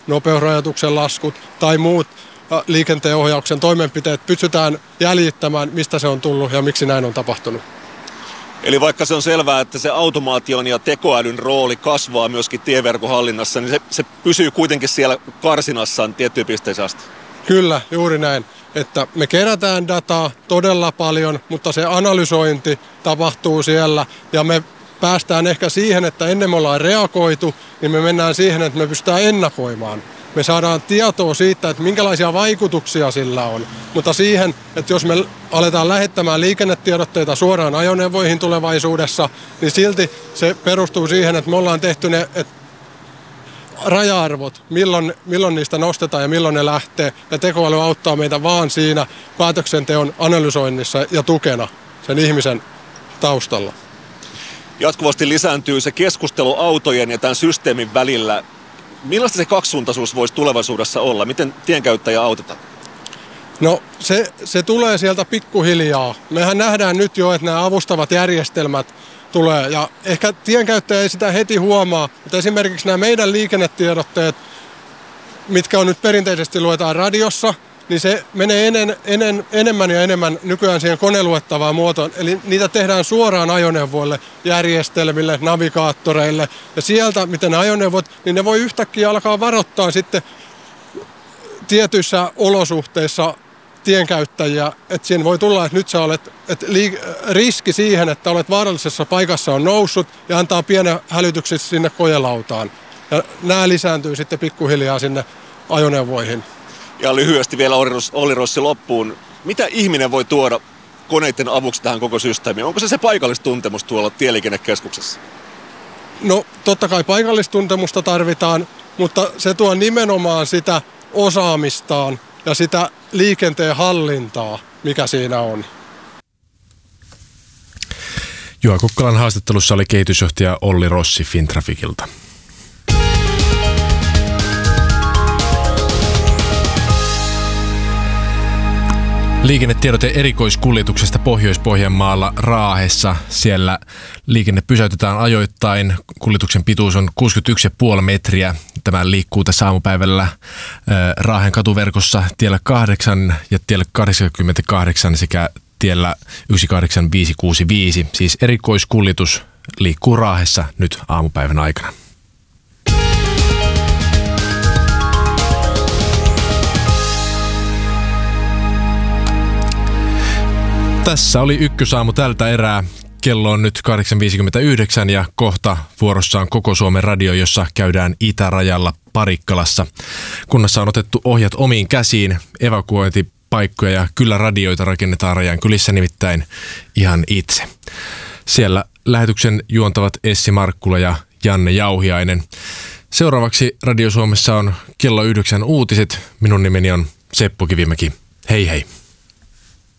nopeusrajoituksen laskut tai muut liikenteen ohjauksen toimenpiteet pystytään jäljittämään, mistä se on tullut ja miksi näin on tapahtunut. Eli vaikka se on selvää, että se automaation ja tekoälyn rooli kasvaa myöskin tieverkon hallinnassa, niin se pysyy kuitenkin siellä karsinassaan tiettyyn pisteeseen asti. Kyllä, juuri näin. Että me kerätään dataa todella paljon, mutta se analysointi tapahtuu siellä ja me päästään ehkä siihen, että ennen me ollaan reagoitu, niin me mennään siihen, että me pystytään ennakoimaan. Me saadaan tietoa siitä, että minkälaisia vaikutuksia sillä on, mutta siihen, että jos me aletaan lähettämään liikennetiedotteita suoraan ajoneuvoihin tulevaisuudessa, niin silti se perustuu siihen, että me ollaan tehty ne raja-arvot, milloin niistä nostetaan ja milloin ne lähtee, ja tekoäly auttaa meitä vaan siinä päätöksenteon analysoinnissa ja tukena sen ihmisen taustalla. Jatkuvasti lisääntyy se keskustelu autojen ja tämän systeemin välillä. Millaista se kaksisuuntaisuus voisi tulevaisuudessa olla? Miten tienkäyttäjä autetaan? No se tulee sieltä pikkuhiljaa. Mehän nähdään nyt jo, että nämä avustavat järjestelmät tulee ja ehkä tienkäyttäjä ei sitä heti huomaa, mutta esimerkiksi nämä meidän liikennetiedotteet, mitkä on nyt perinteisesti luetaan radiossa, niin se menee enemmän ja enemmän nykyään siihen koneluettavaan muotoon. Eli niitä tehdään suoraan ajoneuvoille, järjestelmille, navigaattoreille. Ja sieltä, miten ne ajoneuvot, niin ne voi yhtäkkiä alkaa varoittaa sitten tietyissä olosuhteissa tienkäyttäjiä. Että siinä voi tulla, että nyt sä olet, että riski siihen, että olet vaarallisessa paikassa on noussut ja antaa pienen hälytyksen sinne kojelautaan. Ja nämä lisääntyy sitten pikkuhiljaa sinne ajoneuvoihin. Ja lyhyesti vielä Olli Rossi loppuun. Mitä ihminen voi tuoda koneiden avuksi tähän koko systeemiin? Onko se paikallistuntemus tuolla tieliikennekeskuksessa? No totta kai paikallistuntemusta tarvitaan, mutta se tuo nimenomaan sitä osaamistaan ja sitä liikenteen hallintaa, mikä siinä on. Juha Kukkolan haastattelussa oli kehitysjohtaja Olli Rossi Fintrafficilta. Liikennetiedote erikoiskuljetuksesta Pohjois-Pohjanmaalla Raahessa. Siellä liikenne pysäytetään ajoittain. Kuljetuksen pituus on 61,5 metriä. Tämä liikkuu tässä aamupäivällä Raahen katuverkossa tiellä 8 ja tiellä 88 sekä tiellä 18565. Siis erikoiskuljetus liikkuu Raahessa nyt aamupäivän aikana. Tässä oli Ykkösaamu tältä erää. Kello on nyt 8.59 ja kohta vuorossa on Koko Suomen radio, jossa käydään itärajalla Parikkalassa. Kunnassa on otettu ohjat omiin käsiin, evakuointipaikkoja ja kyllä radioita rakennetaan rajan kylissä nimittäin ihan itse. Siellä lähetyksen juontavat Essi Markkula ja Janne Jauhiainen. Seuraavaksi Radio Suomessa on kello 9 uutiset. Minun nimeni on Seppo Kivimäki. Hei hei!